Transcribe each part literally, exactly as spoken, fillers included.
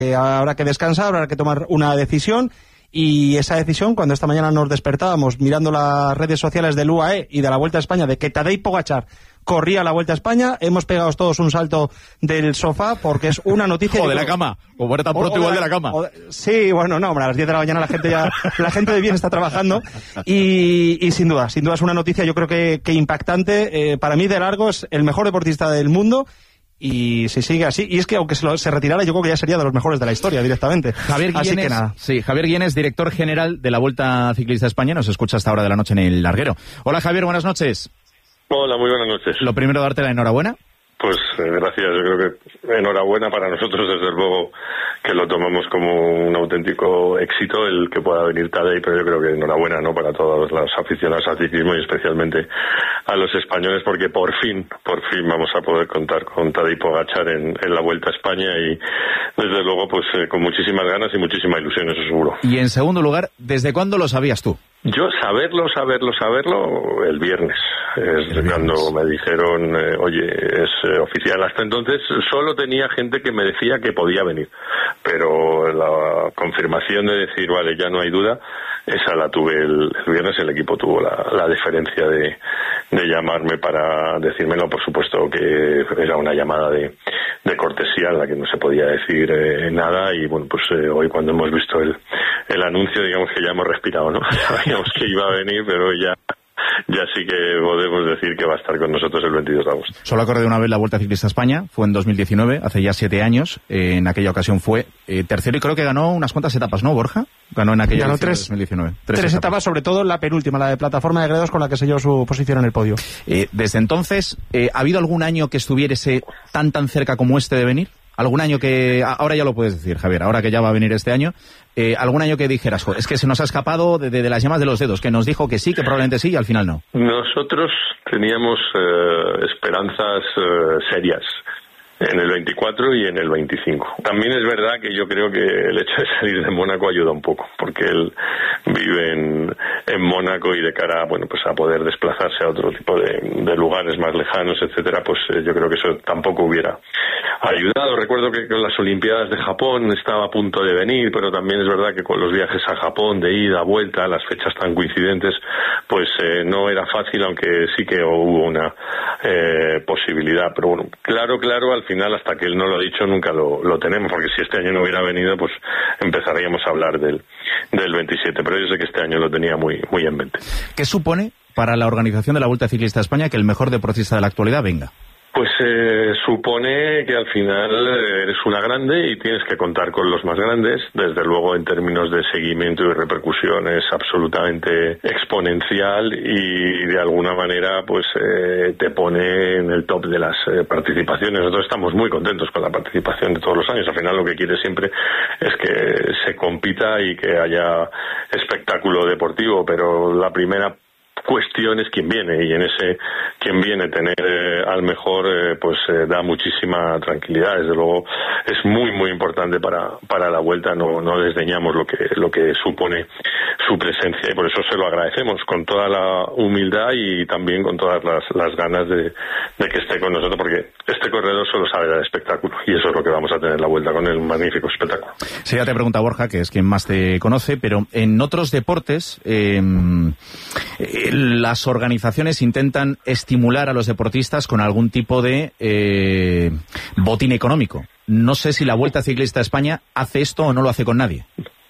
eh, habrá que descansar, habrá que tomar una decisión. Y esa decisión, cuando esta mañana nos despertábamos mirando las redes sociales del U A E y de la Vuelta a España, de que Tadej Pogačar corría la Vuelta a España, hemos pegado todos un salto del sofá porque es una noticia... o de la cama, o bueno, tan pronto igual de la cama. O, sí, bueno, no, hombre, a las diez de la mañana la gente ya, la gente de bien está trabajando y, y sin duda, sin duda es una noticia yo creo que, que impactante. Eh, para mí de largo es el mejor deportista del mundo. Y si sigue así, y es que aunque se, lo, se retirara, yo creo que ya sería de los mejores de la historia directamente. Javier Guillenes, así que nada. Sí, Javier Guillenes, director general de la Vuelta Ciclista España, nos escucha a esta hora de la noche en El Larguero. Hola Javier, buenas noches. Hola, muy buenas noches. Lo primero, darte la enhorabuena. Pues eh, gracias, yo creo que enhorabuena para nosotros, desde luego que lo tomamos como un auténtico éxito el que pueda venir Tadej, pero yo creo que enhorabuena, ¿no?, para todos los aficionados al ciclismo y especialmente a los españoles, porque por fin, por fin vamos a poder contar con Tadej Pogačar en, en la Vuelta a España y desde luego pues eh, con muchísimas ganas y muchísima ilusión, eso seguro. Y en segundo lugar, ¿desde cuándo lo sabías tú? Yo saberlo, saberlo, saberlo el viernes. Es el cuando viernes. Me dijeron, eh, oye, es eh, oficial. Hasta entonces solo tenía gente que me decía que podía venir. Pero la confirmación de decir, vale, ya no hay duda, esa la tuve el, el viernes. El equipo tuvo la, la deferencia de, de llamarme para decírmelo. Por supuesto que era una llamada de, de cortesía en la que no se podía decir eh, nada. Y bueno, pues eh, hoy cuando hemos visto el, el anuncio, digamos que ya hemos respirado, ¿no? Sabíamos que iba a venir, pero ya ya sí que podemos decir que va a estar con nosotros el veintidós de agosto. Solo ha corrido una vez la Vuelta Ciclista España, fue en dos mil diecinueve, hace ya siete años. Eh, en aquella ocasión fue eh, tercero y creo que ganó unas cuantas etapas, ¿no, Borja? Ganó en aquella ganó edición tres, de dos mil diecinueve. Tres, tres etapas. etapas, sobre todo la penúltima, la de Plataforma de Gredos, con la que selló su posición en el podio. Eh, desde entonces, eh, ¿ha habido algún año que estuviese tan tan cerca como este de venir? ¿Algún año que... Ahora ya lo puedes decir, Javier, ahora que ya va a venir este año, eh, ¿algún año que dijeras, es que se nos ha escapado de, de, de las yemas de los dedos, que nos dijo que sí, que probablemente sí, y al final no? Nosotros teníamos eh, esperanzas eh, serias en el veinticuatro y en el veinticinco. También es verdad que yo creo que el hecho de salir de Mónaco ayuda un poco, porque él vive en, en Mónaco y de cara, bueno, pues a poder desplazarse a otro tipo de, de lugares más lejanos, etcétera, pues eh, yo creo que eso tampoco hubiera ayudado. Recuerdo que con las Olimpiadas de Japón estaba a punto de venir, pero también es verdad que con los viajes a Japón de ida, vuelta, las fechas tan coincidentes, pues eh, no era fácil, aunque sí que hubo una eh, posibilidad. Pero bueno, claro, claro, al final, hasta que él no lo ha dicho, nunca lo, lo tenemos, porque si este año no hubiera venido, pues empezaríamos a hablar del, del veintisiete, pero yo sé que este año lo tenía muy, muy en mente. ¿Qué supone para la organización de la Vuelta Ciclista a España que el mejor deportista de la actualidad venga? Pues eh, supone que al final eres una grande y tienes que contar con los más grandes. Desde luego, en términos de seguimiento y repercusión es absolutamente exponencial y de alguna manera pues eh, te pone en el top de las eh, participaciones. Nosotros estamos muy contentos con la participación de todos los años. Al final lo que quiere siempre es que se compita y que haya espectáculo deportivo, pero la primera cuestión es quién viene, y en ese quien viene tener eh, al mejor eh, pues eh, da muchísima tranquilidad. Desde luego es muy muy importante para para la Vuelta. No no desdeñamos lo que lo que supone su presencia y por eso se lo agradecemos con toda la humildad y también con todas las, las ganas de, de que esté con nosotros, porque este corredor solo sabe dar espectáculo y eso es lo que vamos a tener en la Vuelta, con el magnífico espectáculo. Sí, ya te pregunta Borja, que es quien más te conoce, pero en otros deportes eh, eh, las organizaciones intentan estimular a los deportistas con algún tipo de eh, botín económico. No sé si la Vuelta Ciclista a España hace esto o no lo hace con nadie.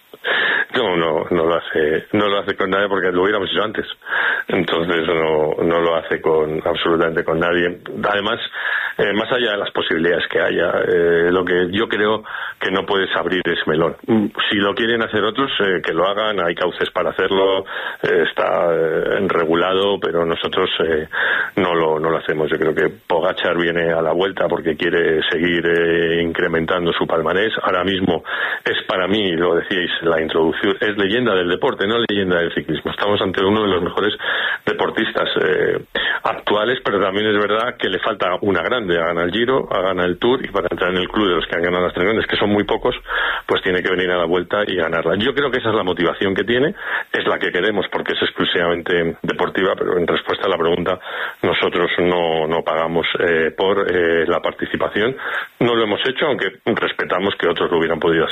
No, no, no lo hace, no lo hace con nadie porque lo hubiéramos hecho antes. Entonces no, no lo hace con absolutamente con nadie. Además, eh, más allá de las posibilidades que haya, eh, lo que yo creo que no puedes abrir es melón. Si lo quieren hacer otros, eh, que lo hagan, hay cauces para hacerlo, eh, está eh, regulado, pero nosotros eh, no lo no lo hacemos. Yo creo que Pogačar viene a la Vuelta porque quiere seguir eh, incrementando su palmarés. Ahora mismo es, para mí, lo decíais, la introducción, es leyenda del deporte, no leyenda del ciclismo. Estamos ante uno de los mejores deportistas eh, actuales, pero también es verdad que le falta una grande. grande ha ganado el Giro, ha ganado el Tour, y para entrar en el club de los que han ganado las tres grandes, que son muy pocos, pues tiene que venir a la Vuelta y ganarla. Yo creo que esa es la motivación que tiene, es la que queremos porque es exclusivamente deportiva, pero en respuesta a la pregunta, nosotros no, no pagamos eh, por eh, la participación. No lo hemos hecho, aunque respetamos que otros lo hubieran podido hacer.